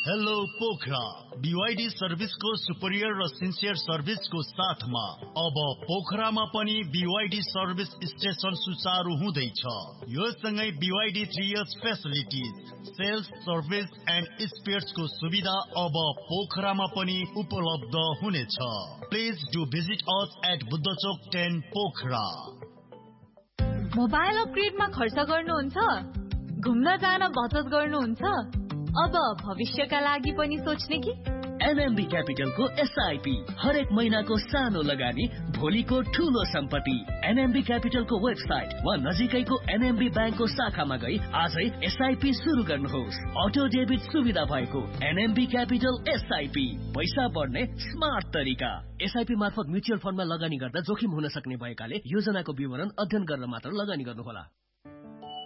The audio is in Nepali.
हेलो पोखरा BYD सर्भिसको सुपरियर र सिन्सियर सर्भिसको साथमा अब पोखरामा पनि BYD सर्भिस स्टेशन सुचारू हुँदैछ। यो सँगै BYD 3 years facilities, sales, service and स्पेयर्सको सुविधा अब पोखरामा पनि उपलब्ध हुनेछ। Please do visit us at बुद्धचोक 10 Pokhara. Mobile अपग्रेडमा खर्च गर्नुहुन्छ? घुम्न जान बचत गर्नुहुन्छ? अब भविष्यका लागि पनि सोच्ने कि? NMB क्यापिटलको SIP हरेक महिनाको सानो लगानी भोलिको ठूलो सम्पत्ति। NMB क्यापिटलको वेबसाइट वा नजिकैको NMB ब्याङ्कको शाखामा गई आजै SIP सुरु गर्नुहोस्। अटो डेबिट सुविधा भएको NMB क्यापिटल SIP पैसा बढ्ने स्मार्ट तरिका। SIP मार्फत म्युचुअल फन्डमा लगानी गर्दा जोखिम हुन सक्ने भएकाले योजनाको विवरण अध्ययन गरेर मात्र लगानी गर्नुहोला।